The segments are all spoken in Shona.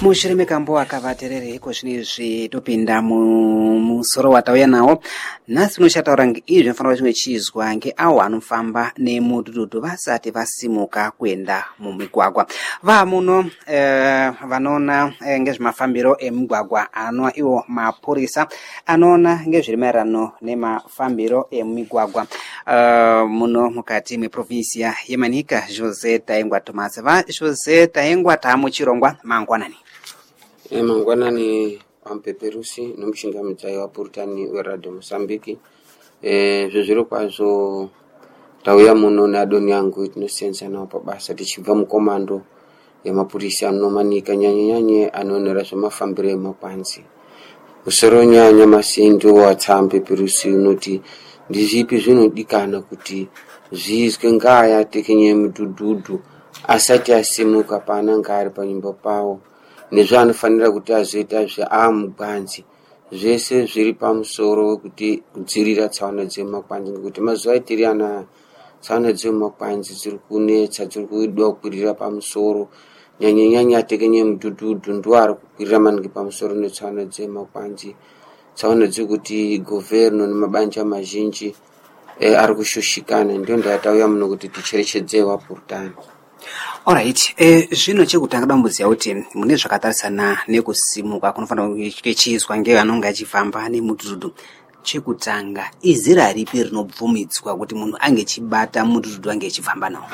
Mushirime kambo akavaterere kozvinezvi topinda musoro watauya nawo nhasi unochataura izvi zvinofanira chimwe chizwa ngeavo vanofamba nemudhudhudhu vasati vasimuka kuenda mumigwagwa vamuno vanoona ngezvemafambiro emigwagwa anova ivo mapurisa anoona ngezviri maererano nemafambiro emigwagwa muno mukati meprovinsia yemanika. Jose Taengwa Thomas. Jose Taengwa taamuchirongwa mangwanani. Mangwanani ampeperusi nomushingamidzi wapurutani weRadio Mozambique. Zviro kwazvo tauya muno neadoni angu tinosenzana pabasa tichibva mukomando yemapurisa anomanika nyanye anoonera zvemafambiro emakwanzi. Usoro nyanya masindo watsampeperusi unoti ndizvipi zvinodikana kuti zviizwe ngaya tekenye mudhudhudhu asati asimuka paanenge ari panyumba pawo nezvaanofanira kuti azoita zveamugwanzi zvese zviri pamusoro kuti kudzirira tsaona dzemakwanzi ngekuti mazuva etiri ana tsaona dzemakwanzi dziri kunetsa dziri kuda kukwirira pamusoro nyanya tekenye mudhudhudhu ndo ari kukwirira maningi pamusoro netsaona dzemakwanzi tsaona dzekuti governo nemabanja mazhinji ari kushushikana ndio ndatauya muno kuti ticherechedze wapurutani. Alright, zvino chekutanga dambudziko kuti mune zvakatarisana nekusimuka kunofanira kuchizwa ngevanonga achifamba nemudhudhudhu. Chekutanga izira ripi rinobvumidzwa kuti munhu ange chibata mudhudhudhu ange achifamba nawo?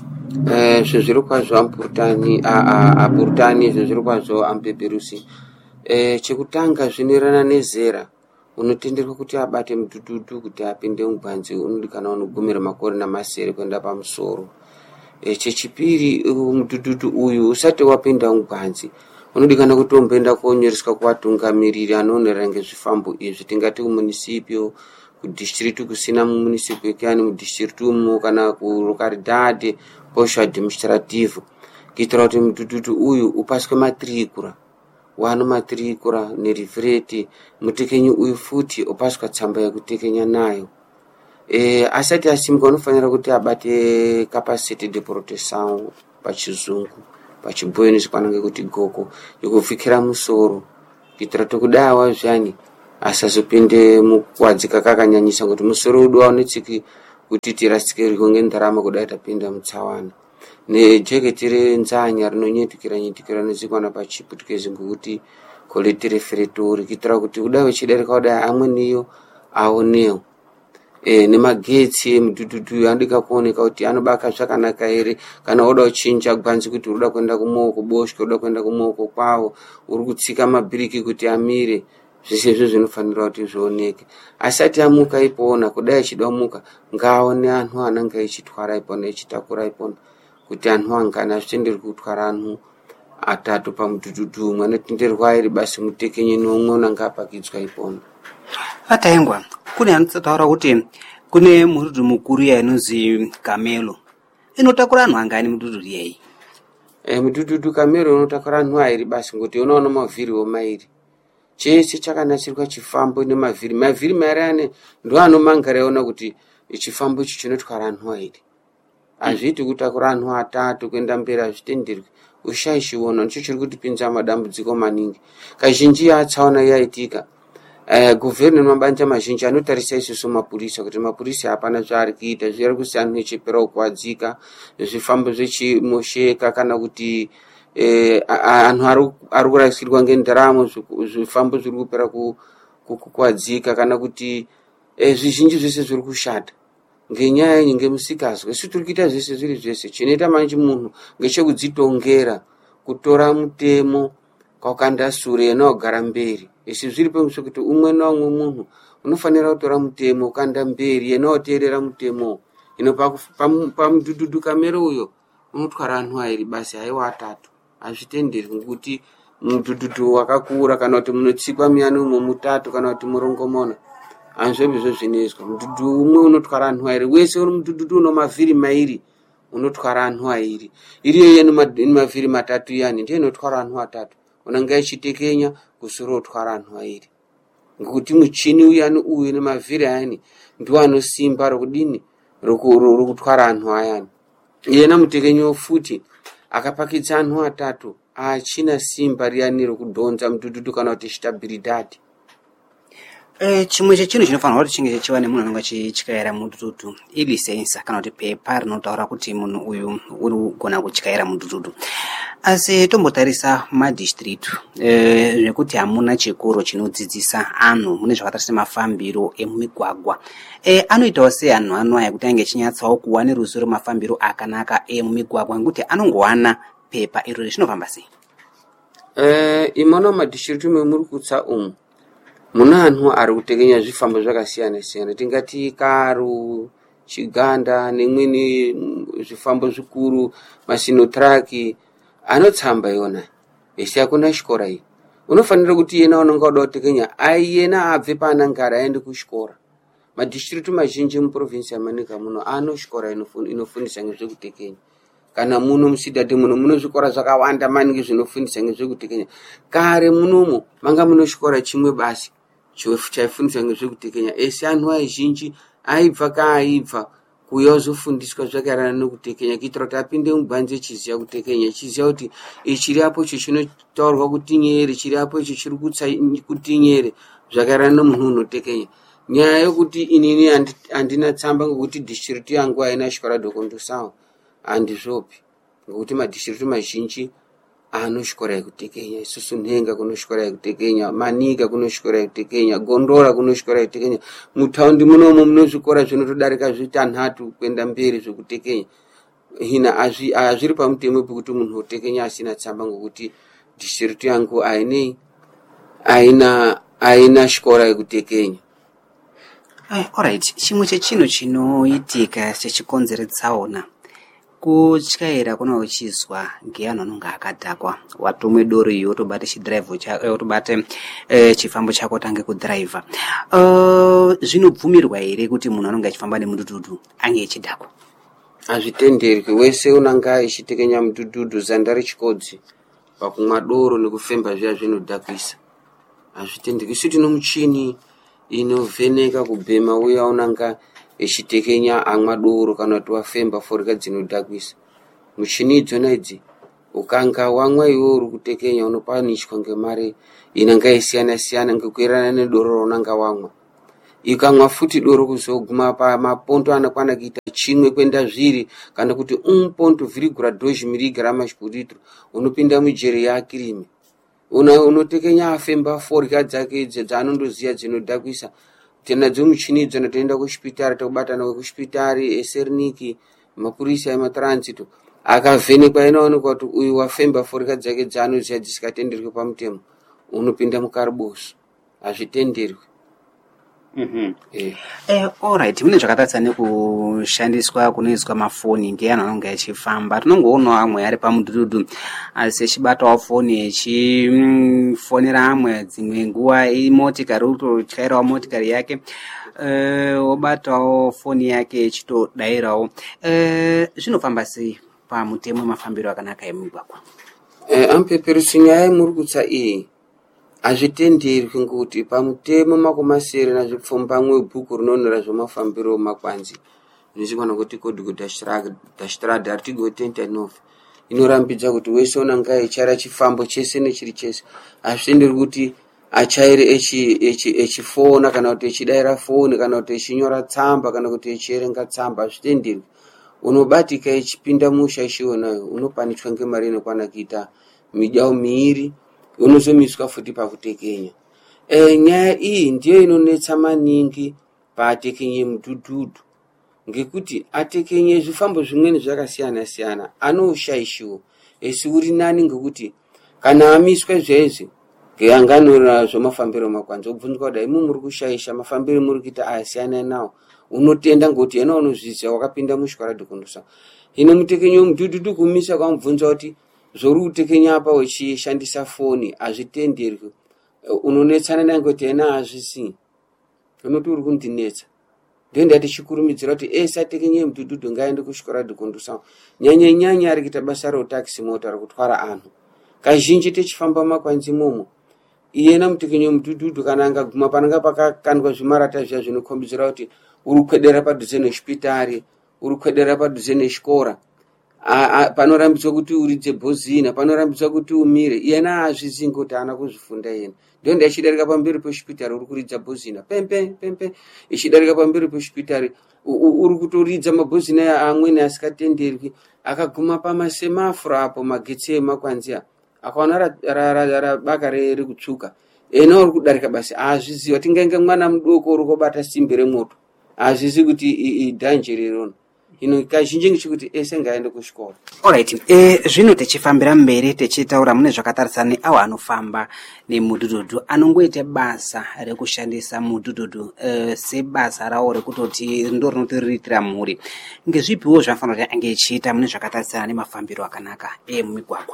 Zviro kwazvo apurutani zviro kwazvo ampeperusi. Chekutanga zvinoerana nezera unotenderwa kuti abate mudhudhudhu kuti apinde mugwanzi unodikana unogumira makore namasere kuenda pamusoro. Chechipiri mudhudhudhu uyu usati wapinda mugwanzi unodikana kutomboenda konyoreswa kuvatungamiriri anoonera ngezvifambo izvi tingati kumunisipio kudistrict kusina munisipio kyani mudistrict umo kana kulokalidade posho administrative kuitira kuti mudhudhudhu uyu upaswe matrikura wano matrikura nerivreti mutekenyi uyu futi upaswa tsamba yekutekenya nayo. Asati asimuka unofanira kuti abate capacity de protection pachizungu pachibhoyeni zvikwanange kuti goko yekupfikira musoro kuitira tokudawa zvani asazopinde mukwadzika kakanyanyisa kuti musoro udu waonetsiki kuti tirasikirwe ngendarama kudai tapinda mutsawana nejeketi renzanya rinonyetikira nezikwana pachiputikezi ngokuti quality refractory kuitira kuti kudai wechidarika kudai amweniyo aonewo. Nemagetsi emudhudhudhu andika kuoneka kuti anobaka zvakanaka here kana oda kuchinja gwanzi kuti uruda kuenda kumoko boshwe uruda kuenda kumoko kwawo uri kutsika mabhiriki kuti amire zvese izvo zvinofanira kuti zvioneke. Asati amuka ipona kudai achidamuka ngaone anhu anenge echitwara ipona echitakura ipona kuti anhu angana zvitenderwa kutwara anhu atatu pamudhudhudhu umwe anotenderwa iri basi mutekenyi nomwe unenge apakidzwa ipona. Ataengwa kune anotaura kuti kune mudhudhudhu mukuru inonzi Camelo inotakura anhu angani mudhudhudhu iyei? Mudhudhudhu Camelo unotakura anhu airi basi ngoti unoona mavhiri omairi chese chakanasirwa chifambo nemavhiri maerane ndo anomangara ona kuti chifambo ichi chinotwara anhu airi azviti kutakura anhu atatu kuenda mberi azvitenderwi ushaishiona ndicho chiri kutipinza madambudziko maningi kazhinji yatsaona yaitika. Governo mabanja mazhinji anotarisa isusu mapurisa kuti mapurisa hapana zvaari kuita zviri kusiyana nechipera kukwadzika zvifambo zvechimosheka kana kuti anhu ari kurasikirwa ngendaramo zvifambo zviri kupera kukwadzika kana kuti zvizhinji zvese zviri kushata ngenyaya yenyu ngemusikazwa isu tiri kuita zvese zviri zvese chinoita manje munhu ngechekudzitongera kutora mutemo kwakanda sure yenogara mberi isi zviri pemusho kuti umwe naumwe munhu unofanira kutora mutemo ukanda mberi yenoteerera mutemo ino pamudhudhudhu Camelo uyo unotwara anhu airi basi haiwa atatu azvitenderwi ngekuti mudhudhudhu wakakura kana kuti munotsikwa miyani umwe mutatu kana kuti murongomona anzvebizvo zvinoizwa mudhudhudhu umwe unotwara anhu airi wese uri mudhudhudhu uno mavhiri mairi unotwara anhu airi iriyo yeni mavhiri matatu yani ndiyo inotwara anhu atatu unenge achitekenya kusoro utwara anhu airi ngekuti muchini uyani uyu nemavhiri ayani ndiwo anosimba rokudini rokutwara anhu ayani yena mutekenyi futi akapakidza anhu atatu achina simba riyani rekudhonza mutututu kana kuti stabilidad. Chimwe chechinhu chinofanirwa kuti chinge chichiva nemunhu anenge achityaira mutututu ilisensa kana kuti pepa rinotaura kuti munhu uyu uri kugona kutyaira mutututu. Asi tombotarisa madhistritu zvekuti hamuna chikoro chinodzidzisa anhu mune zvakaita semafambiro emumigwagwa. Anoitawo sei anhu anwaya kuti ange chinyatsawo kuva neruzivo remafambiro akanaka emumigwagwa ngekuti anongowana pepa iro zvinofamba sei? Imono madhistritu memuri kutsa muna anhu ari kutekenya zvifambo zvakasiyana siyana, tingati Karu, Chiganda nemweni zvifambo zvikuru, masinotraki anotsamba iona esi akuna chikora iyi. Unofanira kuti yena unonga uda kutekenya aiyena abve paanangara aende kuchikora. Madhistritu mazhinji muprovinsi yaManika muno ano chikora inofundisa ngezvekutekenya. Kana muno musidhadhi muno zvikora zvakawanda maningi zvinofundisa ngezvekutekenya. Kare munomo manga muno chikora chimwe basi chaifundisa ngezvekutekenya, esi anhu azhinji aibva kuuya kuzofundiswa zvakaererana nekutekenya kuitira kuti apinde mugwanzi echiziya kutekenya, echiziya kuti chiri apo icho chinotaurwa kuti nyere, chiri apo icho chiri kutsa kuti nyere, zvakaererana nomunhu unotekenya. Nyaya yokuti inini handina tsamba ngekuti district yangu haina chikora dokondosawo handizvopi, ngekuti madhistrict mazhinji anochikora yekutekenya. Isusu Nhenga kuno chikora yekutekenya, Manika kuno chikora yekutekenya, Gondora kuno chikora yekutekenya. Mutaundi munomo muno zvikora zvinotodarika zvitanhatu kuenda mberi zvekutekenya. Hina azviri pamutemo pekuti munhu otekenya asina tsamba ngekuti district yangu haina chikora yekutekenya. Alright, chimwe chechinhu chinoitika chechikonzeretsaona kutyaira kunochizwa ngeanhu anonga akadhakwa. Watomwe dori wotobate chidhiraivho wotobate chifambo chako tange kudhiraivha. Zvinobvumirwa here kuti munhu anonga achifamba nemudududu ange echidhakwa? Hazvitenderwi. Wese unanga achitekenya mudududu zanda rechikodzi pakumwa doro nekufemba zviya zvinodhakwisa. Hazvitenderwi. Isu tino muchini inovheneka kubhema uya unanga echitekenya amwa doro kana kuti wafemba forya dzinodhakwisa. Muchini idzona idzi ukanga wamwa iwe uri kutekenya unopanishwa ngemari inanga isiyana siyana ngekuererana nedoro raunanga wamwa. Ikamwa futi doro kuzoguma pamaponto anokwana kuita 1 kwenda 2 kana kuti 1.2 miligrama chikuritro unopinda mujere yakirimi. Unotekenya afemba forya dzake dzaanondoziya dzinodhakwisa. Tinadzo muchini idzona toenda kuchipitari, tobatana kuchipitari eserniki mapurisa ematransito akavhenekwa inoonekwa kuti uyu wafemba forya dzake dzaanoziya dzisikatenderwi pamutemo unopinda mukaruboso. Hazvitenderwi. Alright, mune zvakatarisa nekushandiswa kunoiswa mafoni ngeanhu anonga achifamba. Tinongoonawo amwe ari pamudududu asi echibatawo foni echifonera amwe, dzimwe nguva imotikari utotyairawo motikari yake obatawo foni yake echitodayirawo. Zvinofamba sei pamutemo mafambiro akanaka emugwagwa? Ampeperusi nyaya muri kutsa iyi hazvitenderwi ngekuti pamutemo makomasere nazvipfumbamwe bhuku rinonera zvemafambiro makwanzi zvichikwana kuti code dashtrada article 29 inorambidza kuti wese unanga echara chifambo chese nechiri chese hazvitenderwi kuti achaire echifona kana kuti echidayira foni kana kuti echinyora tsamba kana kuti echierenga tsamba. Hazvitenderwi. Unobatika echipinda musha ichionayo unopanishwa ngemari inokwana kuita midyawo miiri, unozomiswa futi pakutekenya. Nyaya iyi ndiyo inonetsa maningi paatekenye mudududu ngekuti atekenye zvifambo zvimweni zvakasiyana siyana anoushaishiwo esi uri nani ngekuti kana amiswa zvezvi ngeanganora zvemafambiro makwanza obvunzwa kudai muri kushaisha mafambiro muri kuita asiyana nawo unotenda ngekuti yena unozviziva wakapinda muchikora dokondosa. Hino mutekenyi mudududu kumisa kwamubvunza kuti zvoru kutekenya apa uchishandisa foni hazvitenderwi. Unonetsana naye kuti yena hazvisi unoti uri kundinetsa. Ndio ndati chikurumidzira kuti ese atekenye mudududu ngaende kuchikora dokondosa. Nyanya ari kuita basa rotaxi mota ari kutwara anhu kazhinji techifamba makwanzi momo. Iyena mutekenyi mudududu kana angaguma pananga pakakandwa zvimarata zviya zvinokombidzira kuti uri kwedera padhuze nechipitari, uri kwedera padhuze nechikora, panorambidzwa kuti uridze bhozina, panorambidzwa kuti umire. Iyena azvizi ngoti ana kuzvifunda iyena. Ndio ndiachidarika pamberi pechipitari uri kuridza bhozina. Pempe. Ichidarika pamberi pechipitari uri kutoridza mabhozina amweni asikatenderwi. Akaguma pamasemaforo apo magetsi emakwanziya. Akaona rabaka riri kutsvuka. Ena uri kudarika basi azviziva tingainge mwana mudoko uri kubata simbi remoto. Azvizi kuti idhanjeri rona. Ino kazhinji ngechikuti ese ngaende kuchikora. Alright, zvino tichifambira mberi tichitaura mune zvakatarisana awo anofamba nemudhudhudhu anongoita basa rekushandisa mudhudhudhu sebasa rawo rekutoti ndo rinotiritira mhuri. Ngezvipiwo zvanofanira kuti ange echiita mune zvakatarisana nemafambiro akanaka mumigwagwa.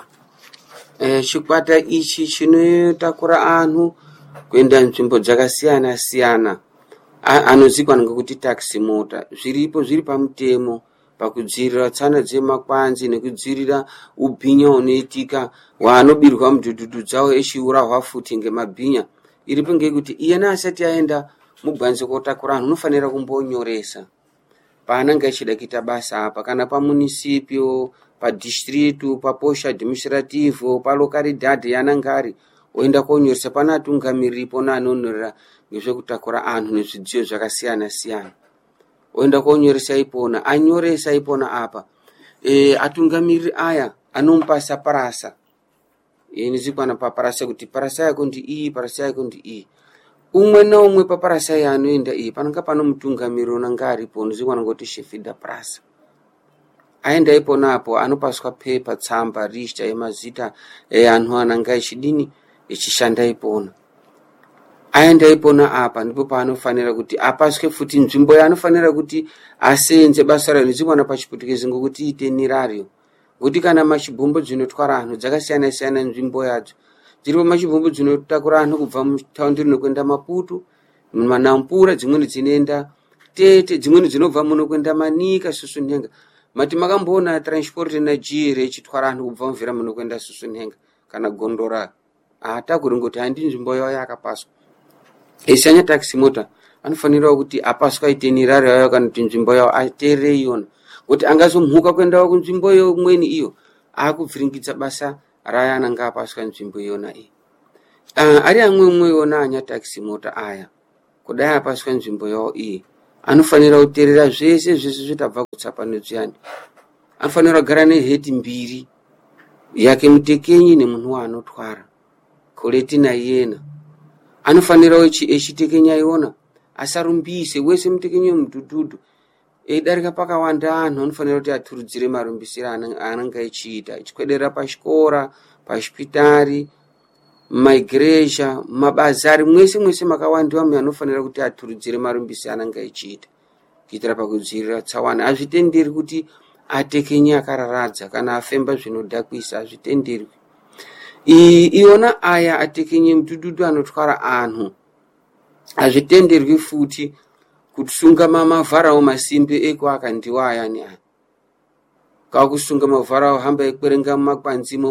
Chikwata ichi chinotakura anhu kuenda nzvimbo dzakasiyana siyana. Anozikanwa ngekuti taxi mota zviri pamutemo pakudzivirira tsana dzemakwanzi nekudzivirira ubhinya unoitika waanobirwa mudhudhudhu dzawo echiurahwa futi ngemabhinya. Iripo ngekuti iyena asati aenda mugwanzi kotakura anhu unofanira kumbonyoresa paanenge achida kuita basa apa, kana pamunisipio, padistritu, paposha administrative, palokalidhadhi yananga ari oenda konyoresa pana atungamiriripo naanonyorera ngezvekutakura anhu nezvidziyo zvakasiyana siyana. Oenda konyoresa ipona, anyoresa ipona apa. Atungamiriri aya anompasa parasa. Nizikwana paparasa kuti parasa yako ndi iyi, parasa yako ndi iyi. Umwe na umwe paparasa yaanoenda iyi pananga pano mutungamiriri unanga aripo nizikwana ngoti shefida parasa. Aenda ipona apo anopaswa pepa tsamba rishta yemazita anhu ananga echidini echishanda ipona. Aenda ipona apa ndipo paanofanira kuti apaswe futi nzvimbo yaanofanira kuti asenze basa rayo nizikwana pachiputikezi ngokuti itenirario. Kuti kana machibhombo dzinotwara anhu dzakasiyana siyana nzvimbo yadzo. Dziripo machibhombo dzinotakura anhu kubva mutaundi rinokwenda Maputo, Manampura, dzimweni dzinoenda Tete, dzimweni dzinobva muno kwenda Manika, Susunhenga. Mati makamboona transport Nigeria ichitwara anhu kubva mvira muno kwenda Susunhenga kana Gondora. Atakuri ngoti handi nzvimbo yawo yakapaswa. Esanya taxi mota anofanira kuti apaswa itenirario yayo kana kuti nzvimbo yawo ateerere iyona. Kuti angazomhuka kwenda kunzvimbo yomweni iyo akubviringidza basa raya ananga apaswa nzvimbo iyona iyi. Ari amwe yona anya taxi mota aya kudai apaswa nzvimbo yawo iyi anofanira kuteerera zvese zvitabva kutsapanudziyani. Anofanira kugara neheti mbiri yake mutekenyi nemunhu waanotwara koleti naiyena. Anofanira echitekenya iona asarumbise wese mutekenyi wemudhudhudhu. Darika pakawanda anhu anofanira kuti aturudzire marumbisiro ananga echiita echikwedera pachikora, pachipitari, maigiresha, mabazari mwese makawandiwa anofanira kuti aturudzire marumbisiro ananga echiita kuitira pakudzivirira tsawana. Azvitenderi kuti atekenye akararadza kana afemba zvinodhakwisa, azvitenderwi. Iona aya atekenye mudhudhudhu anotwara anhu azvitenderwi futi kusunga mavharawo masimbi eko akandiwa ayani aya. Kakusunga mavharawo hamba ekwerenga mumakwanzimo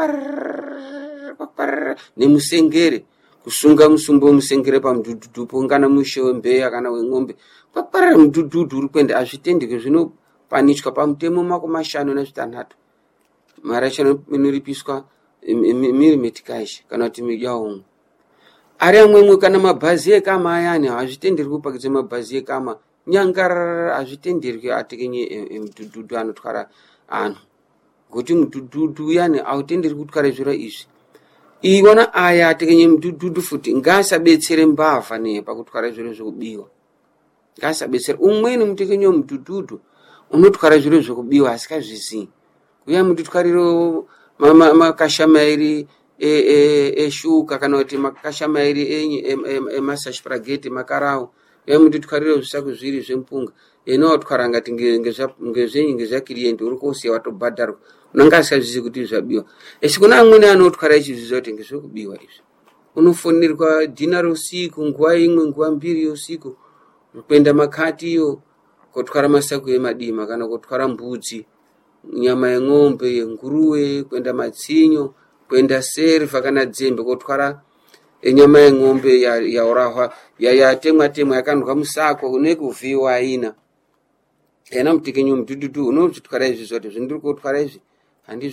nemusengere, kusunga musumbo musengere pamudhudhudhu pongana mushe wembeya kana weng'ombe mudhudhudhu uri kwenda azvitenderwi. Zvinopanichwa pamutemo 506 mara inoripiswa milimetikaisha kana kuti mijawo. Ari amwe kana mabhazi ekama ayani azvitenderwi kupakidza mabhazi ekama nyangarara, azvitenderwi atekenye mudhudhudhu anotwara anhu kuti mudhudhudhu yani autenderwi kutwara zviro izvi. Iona aya atekenye mudhudhudhu futi ngasabetsere mbavha pakutwara zviro zvokubiwa. Ngasabetsere umweni mutekenye mudhudhudhu unotwara zviro zvokubiwa asikazvizivi. Uya mudutwariro makashamairi eshuka kana kuti makashamairi emasashprageti makarawo yamudutwariro zvisakuzviri zvempunga enotwara ngati ngezvakiriyendi uri kosiya watobhadharwa unanga asazvizi kuti zvabiwa. Esi kuna amweni anotwara ichizviziva kuti ngezvekubiwa izvi. Unofonerwa dinari usiku, nguva imwe, nguva mbiri usiku, kuenda makati iyo kutwara masaku emadima kana kutwara mbudzi, nyama yeng'ombe, nguruwe, kwenda matsinyo, kwenda serva kana dzembe, kutwara nyama yeng'ombe yaurahwa yatemwa yakandwa musako nekuvhiwa ina. ena mutekenyi wemudududu unozvitwara izvi zvote zvindiri kutwara izvi handi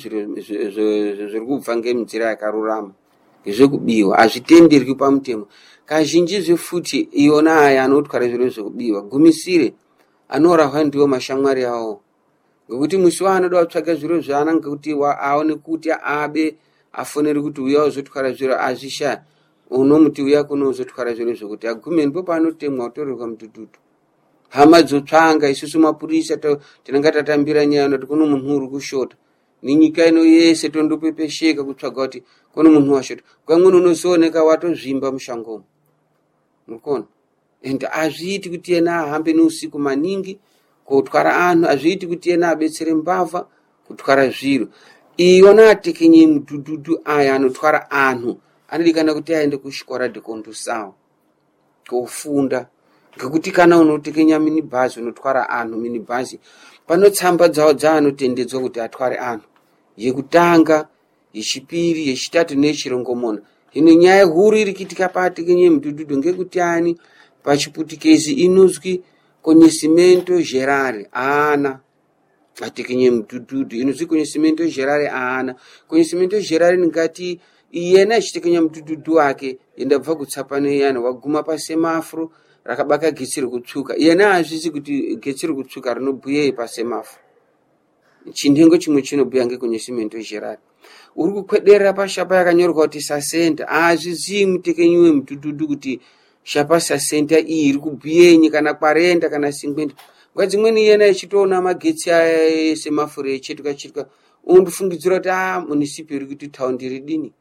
zviri kubva ngemnzira yakarurama, zvekubiwa hazvitenderwi pamutemo. Kazhinji zvefuti iona aya anotwara zviro zvekubiwa gumisire anorahwa ndiwo mashamwari awo, ngekuti musi waanoda kutsvaga zviro zvaana ngekuti aone kuti abe afonere kuti uya uzotwara zviro azvisha unomuti uya kuno uzotwara zviro zvokuti agume ndipo paanotemwa utorerwa mudududu. Hama dzotsvanga isusu mapurisa tinenge tatambira nyaya kuti kuno munhu uri kushota nenyika ino yese tondopepesheka kutsvaga kuti kuno munhu washota. Kwamweni unozooneka watozvimba mushangomo, mukona ende azviiti kuti ena ahambe neusiku maningi kutwara anhu, azviiti kuti ena abetsere mbavha kutwara zviro. Iona atekenyi mudududu aya anotwara anhu anodikana kuti aende kuchikora dekondusawo kofunda, ngekuti kana unotekenya minibhazi unotwara anhu minibhazi panotsamba dzawo dzaanotendedzwa kuti atware anhu, yekutanga, yechipiri, yechitatu neyechirongomona. Hino nyaya huru iri kuitika paatekenyi mudududu ngekuti ani pachiputikezi inozwi conhecimento geral ana atekenyi mudududu inozwi conhecimento geral ana. Conhecimento geral ngati iyena achitekenya mudududu wake endabva kutsapa neyani waguma pasemafuro rakabaka getsi rikutsuka, iyena azvisi kuti getsi rikutsuka rinobhuye pasemafuro. Chinhengo chimwe chinobhuya ngeconhecimento geral. Uri kukwederera pashapa yakanyorwa kuti sasenta, azvizi mutekenyi wemudududu kuti shapa sasenta iyi iri kubhuyenyi kana kwarenda kana 50. Nguva dzimweni iyena echitoona magetsi aya esemafuro echituka undifungidzira kuti munisipi iri kuti taundi ridini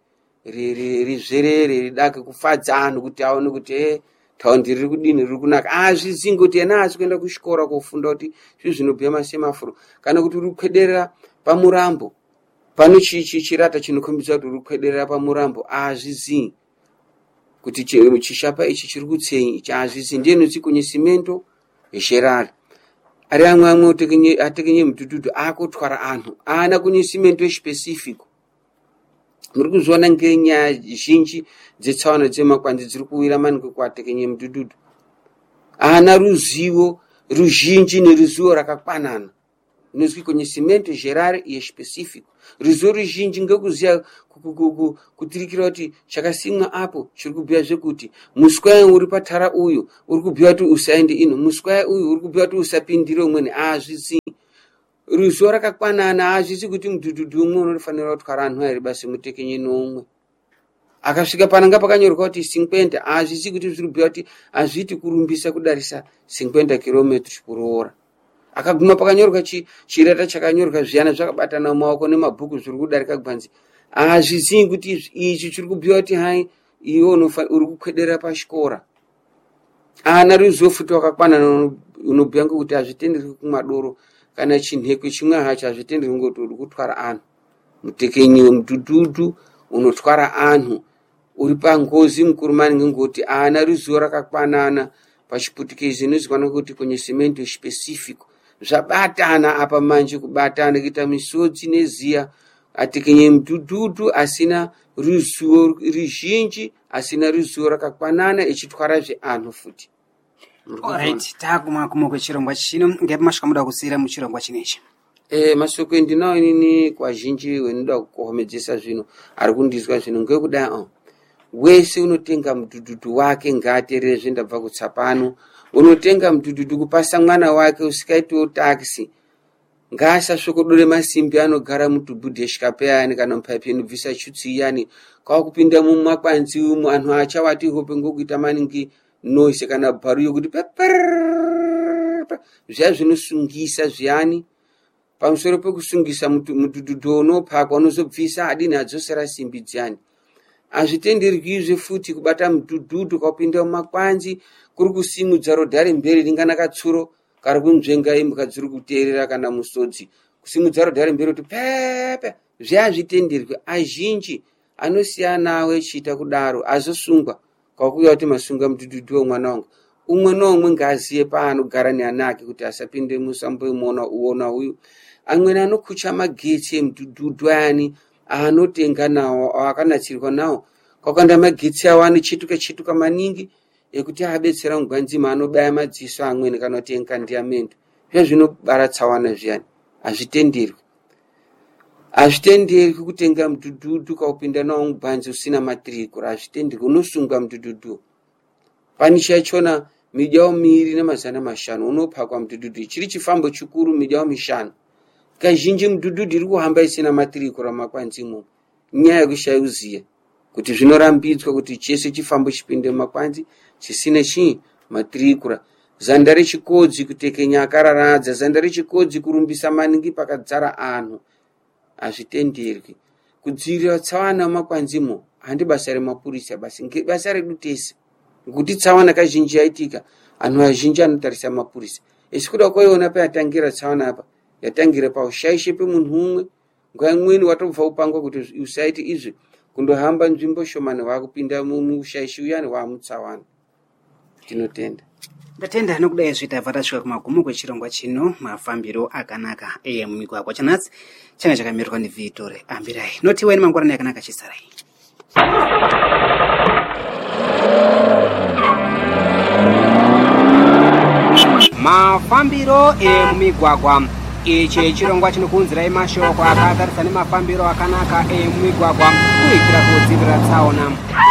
rizverere ridake kufadza anhu kuti aone kuti taundi riri kudini riri kunaka. Azvizi ngoti ena asi kuenda kuchikora kofunda kuti zvi zvinobhuya masemafuro. Kana kuti uri kukwederera pamurambo pano chirata chinokombidza kuti uri kukwederera pamurambo, azvizi kuti chishapa ichi chiri kutsenyi azvizi. Ndiye noti conhecimento geral. Ari amwe atekenye mudududu akutwara anhu ana conhecimento specific. Muri kuzviona ngenyaya zhinji dzetsaona dzemakwanzi dziri kuwira maningi kuatekenye mudududu. Ana ruzivo ruzhinji neruzivo rakakwanana, inozwi conhecimento geral yespecific. Ruzivo ruzhinji ngekuziya kutirikira kuti chakasimwa apo chiri kubhuya zvekuti muswaya uri patara uyu uri kubhuya kuti usaende ino, muswaya uyu uri kubhuya kuti usapindire umweni. Azvizi ruzivo rakakwanana, azvisi kuti mudududu umwe unofanira kutwara anhu airi basi mutekenyi nomwe. Akasvika pananga pakanyorwa kuti 50, azvisi kuti zviri kubhuya kuti azviti kurumbisa kudarisa 50 km/h. Akaguma pakanyorwa chirata chakanyorwa zviyana zvakabatana mumaoko nemabhuku zviri kudarika gwanzi, azvizi kuti ichi chiri kubhuya kuti hai iwe uri kukwederera pachikora. Ana ruzivo futi wakakwanana unobhuya ngekuti hazvitenderwi kumadoro kana chinhekwe chimwe hacho hazvitenderwi ngoti uri kutwara anhu. Mutekenyi wemudududu unotwara anhu uri pangozi mukuru maningi ngekuti ana ruzivo rakakwanana pachiputikezi inozikanwa kuti conhecimento specific. Zvabatana apa manje kubatana kuita misodzi neziya. Atekenye mudududu asina ruzivo ruzhinji, asina ruzivo rakakwanana echitwara zveanhu futi. Alright, taguma kwechirongwa chino ngepa masvika muda kusira muchirongwa chinechi. Masoko endinawo inini kwazhinji wenoda kuhomedzesa zvino ari kundizwa zvino ngekuda wese unotenga mudududu wake ngaateerere zvendabva kutsapano. Unotenga mudududu kupasa mwana wake usikaitiwo taxi, ngaasasvokodore masimbi anogara mutubhudheshikape yani kana mupaipi inobvisa chutsi yani kwakupinda mumakwanzi umu anhu achawati hope ngokuita maningi noise kana bharu yokuti zviya zvinosungisa zviyani. Pamusoro pekusungisa mudududu unopakwa unozobvisa adini adzosera simbi dziyani. Hazvitenderwizve futi kubata mudududu kwapinda mumakwanzi kuri kusimudza rodhare mberi ringana katsuro kari kunzvenga imbuka dziri kuteerera kana musodzi kusimudza rodhare mberi kuti pepe zvazvitenderwe. Azhinji anosiyana nawe echiita kudaro azosungwa kwakuya kuti masunga mudududu wemwana wangu. Umwe noumwe ngaaziye paanogara neana ake kuti asapinde musambomuona uona uyu. Amweni anokucha magetsi emudududu ayani anotenga nawo akanatsirwa nawo kwakanda magetsi awo anochituka maningi ekuti abetsera mugwanzima anobaya madziso amweni kana kuti enkandiyamento. zvinobara tsaona zviyani hazvitenderwi kutenga mudhudhudhu kaupinda nawo mubhanzi usina matirikura, hazvitenderwi, unosungwa mudhudhudhu. Pani chachona midyawo 2,500 unopakwa mudhudhudhu, chiri chifambo chikuru midyawo 5. Kazhinji mudhudhudhu iri kuhamba isina matirikura makwanzimo, nyaya yekushaiuziya kuti zvinorambidzwa kuti chese chifambo chipinde mumakwanzi chisina matirikura. Zanda rechikodzi kutekenya akararadza, zanda rechikodzi kurumbisa maningi pakadzara anhu, hazvitenderwi. Kudzivirira tsaona mumakwanzimo handi basa remapurisa basi, basa redu tese. Ngekuti tsaona kazhinji yaitika, anhu azhinji anotarisa mapurisa. Esi kuda kwaiona payatangira tsaona apa, yatangira paushaishe pemunhu umwe. Nguva imweni watobva upangwa kuti usaiti izvi, kundohamba nzvimbo shomani wakupinda mushaishi uyani wamutsawana. Tinotenda. Ndatenda nokudai zvitabva tasvika kumagumo kwechirongwa chino, mafambiro akanaka mumigwagwa. Chanhasi changa chakamirwa ndiVitore Ambirai. Notiwe mangwanani akanaka chisarai. Mafambiro mumigwagwa. Ichi chirongwa chinokunzirai mashoko akatarisana nemafambiro akanaka mumigwagwa kuitira kudzivirira tsaona.